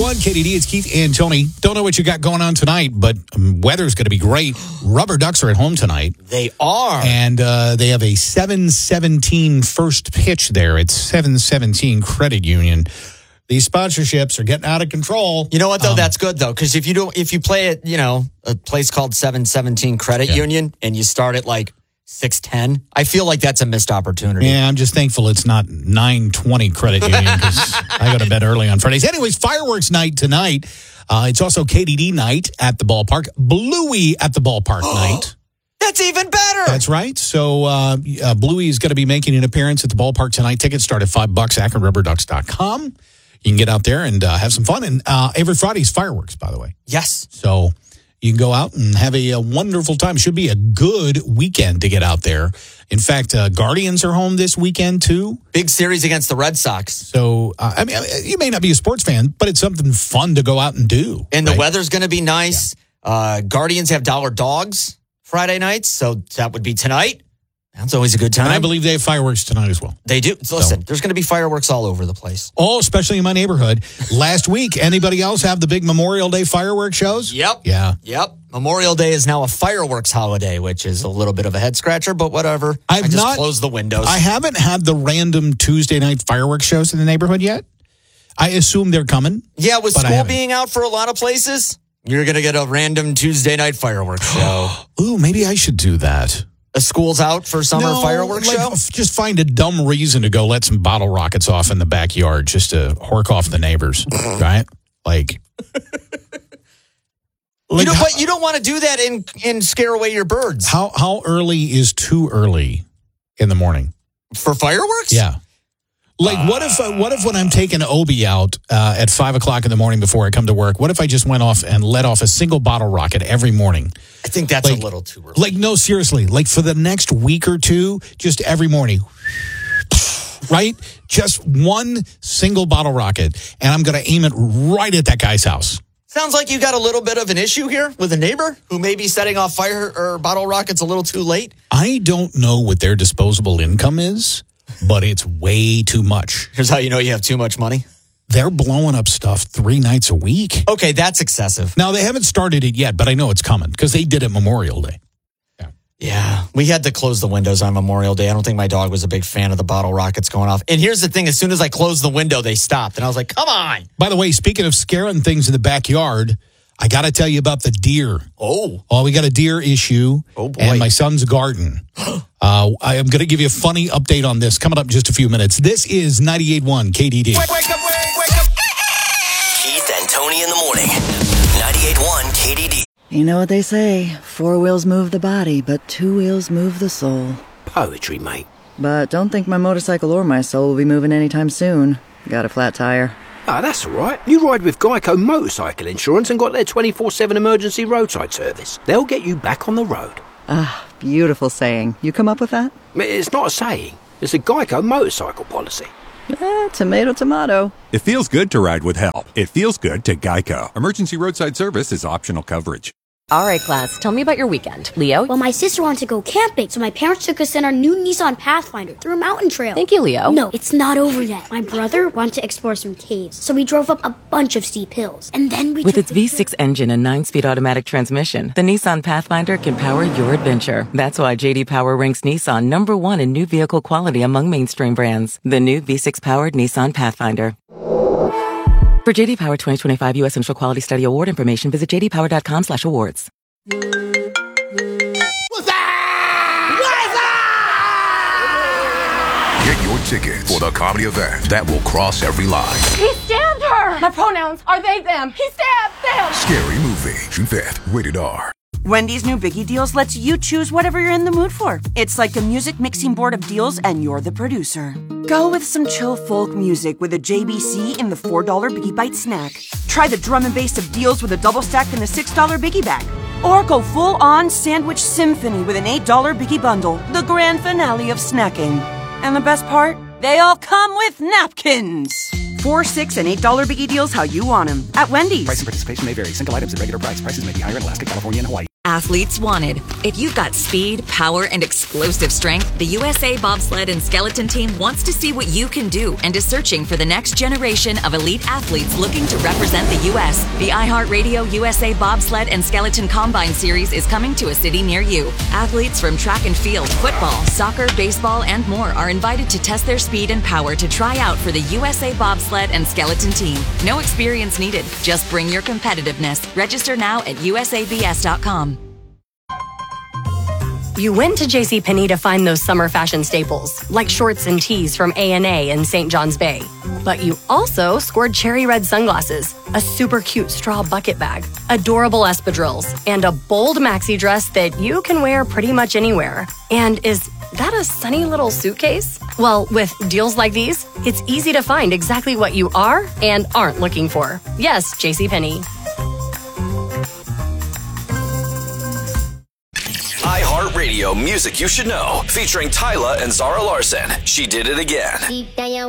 98.1 KDD, it's Keith and Tony. Don't know what you got going on tonight, but weather's going to be great. Rubber Ducks are at home tonight. They are. And they have a 7:17 first pitch there at 7:17 Credit Union. These sponsorships are getting out of control. You know what, though? That's good, though, because if you play at, a place called 717 Credit Union and you start at like 6:10, I feel like that's a missed opportunity. Yeah, I'm just thankful it's not 9:20 Credit Union because I go to bed early on Fridays. Anyways, fireworks night tonight. It's also KDD night at the ballpark. Bluey at the ballpark night. That's even better. That's right. So Bluey is going to be making an appearance at the ballpark tonight. Tickets start at $5, AkronRubberDucks.com. You can get out there and have some fun. And every Friday is fireworks, by the way. Yes. So you can go out and have a wonderful time. Should be a good weekend to get out there. In fact, Guardians are home this weekend, too. Big series against the Red Sox. So, you may not be a sports fan, but it's something fun to go out and do. And the weather's going to be nice. Yeah. Guardians have Dollar Dogs Friday nights, so that would be tonight. That's always a good time. And I believe they have fireworks tonight as well. They do. Listen, there's going to be fireworks all over the place. Oh, especially in my neighborhood. Last week, anybody else have the big Memorial Day fireworks shows? Yep. Yeah. Yep. Memorial Day is now a fireworks holiday, which is a little bit of a head scratcher, but whatever. I just closed the windows. I haven't had the random Tuesday night fireworks shows in the neighborhood yet. I assume they're coming. Yeah, with school being out for a lot of places, you're going to get a random Tuesday night fireworks show. Ooh, maybe I should do that. A school's out for summer fireworks show? Just find a dumb reason to go let some bottle rockets off in the backyard just to hork off the neighbors, right? But you don't want to do that and scare away your birds. How early is too early in the morning? For fireworks? Yeah. What if when I'm taking Obi out at 5 o'clock in the morning before I come to work, what if I just went off and let off a single bottle rocket every morning? I think that's a little too early. No, seriously. For the next week or two, just every morning, right? Just one single bottle rocket, and I'm going to aim it right at that guy's house. Sounds like you got a little bit of an issue here with a neighbor who may be setting off fire or bottle rockets a little too late. I don't know what their disposable income is, but it's way too much. Here's how you know you have too much money. They're blowing up stuff 3 nights a week. Okay, that's excessive. Now, they haven't started it yet, but I know it's coming because they did it Memorial Day. Yeah, we had to close the windows on Memorial Day. I don't think my dog was a big fan of the bottle rockets going off. And here's the thing. As soon as I closed the window, they stopped. And I was like, come on. By the way, speaking of scaring things in the backyard, I got to tell you about the deer. Oh, we got a deer issue. Oh, boy. And my son's garden. I am going to give you a funny update on this coming up in just a few minutes. This is 98.1 KDD. Wake up. Keith and Tony in the morning. 98.1 KDD. You know what they say, 4 wheels move the body, but 2 wheels move the soul. Poetry, mate. But don't think my motorcycle or my soul will be moving anytime soon. Got a flat tire. That's all right. You ride with Geico Motorcycle Insurance and got their 24/7 emergency roadside service. They'll get you back on the road. Beautiful saying. You come up with that? It's not a saying. It's a Geico motorcycle policy. Tomato, tomato. It feels good to ride with help. It feels good to Geico. Emergency roadside service is optional coverage. All right, class, tell me about your weekend. Leo? Well, my sister wanted to go camping, so my parents took us in our new Nissan Pathfinder through a mountain trail. Thank you, Leo. No, it's not over yet. My brother wanted to explore some caves, so we drove up a bunch of steep hills. And then With its V6 engine and 9-speed automatic transmission, the Nissan Pathfinder can power your adventure. That's why J.D. Power ranks Nissan #1 in new vehicle quality among mainstream brands. The new V6-powered Nissan Pathfinder. For J.D. Power 2025 U.S. Central Quality Study Award information, visit jdpower.com/awards. What's that? Get your tickets for the comedy event that will cross every line. He stabbed her! My pronouns are they, them. He stabbed them! Scary Movie, June 5th, rated R. Wendy's new Biggie Deals lets you choose whatever you're in the mood for. It's like a music mixing board of deals, and you're the producer. Go with some chill folk music with a JBC in the $4 Biggie Bite snack. Try the drum and bass of deals with a double stack in the $6 Biggie Bag. Or go full-on sandwich symphony with an $8 Biggie Bundle, the grand finale of snacking. And the best part? They all come with napkins. $4, $6, and $8 Biggie Deals how you want them. At Wendy's. Price and participation may vary. Single items at regular price. Prices may be higher in Alaska, California, and Hawaii. athletes wanted. If you've got speed, power, and explosive strength, the USA Bobsled and Skeleton Team wants to see what you can do and is searching for the next generation of elite athletes looking to represent the U.S. The iHeartRadio USA Bobsled and Skeleton Combine Series is coming to a city near you. Athletes from track and field, football, soccer, baseball, and more are invited to test their speed and power to try out for the USA Bobsled and Skeleton Team. No experience needed. Just bring your competitiveness. Register now at usabs.com. You went to JCPenney to find those summer fashion staples, like shorts and tees from A&A and St. John's Bay. But you also scored cherry red sunglasses, a super cute straw bucket bag, adorable espadrilles, and a bold maxi dress that you can wear pretty much anywhere. And is that a sunny little suitcase? Well, with deals like these, it's easy to find exactly what you are and aren't looking for. Yes, JCPenney. iHeartRadio Music You Should Know, featuring Tyla and Zara Larson. She Did It Again. Deep down your